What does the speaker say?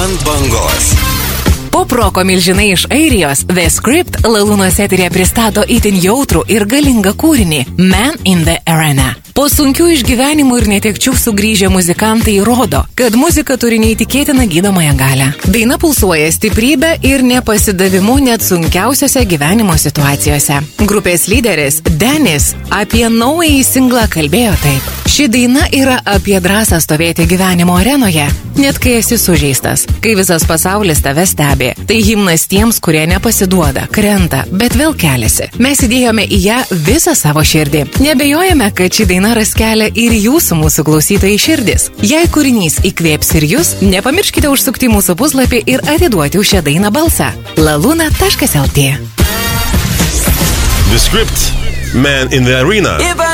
Ant bangos. Poproko milžinai iš Airijos The Script Lalūnos eterėje pristato itin jautrų ir galingą kūrinį Man in the Arena. Po sunkių išgyvenimų ir netekčių sugrįžę muzikantai įrodo, kad muzika turi neįtikėtiną gydomąją galią. Daina pulsuoja stiprybę ir nepasidavimu net sunkiausiose gyvenimo situacijose. Grupės lyderis Dennis apie naująjį singlą kalbėjo taip. Ši daina yra apie drąsą stovėti gyvenimo arenoje, net kai esi sužeistas, kai visas pasaulis tave stebi. Tai himnas tiems, kurie nepasiduoda, krenta, bet vėl keliasi. Mes įdėjome į ją visą savo širdį. Nebejojame, kad ši daina ras kelią ir jūsų mūsų klausytojai širdis. Jei kūrinys įkvėps ir jūs, nepamirškite užsukti mūsų puslapį ir atiduoti už šią dainą balsą. laluna.lt. The Script, Man in the Arena.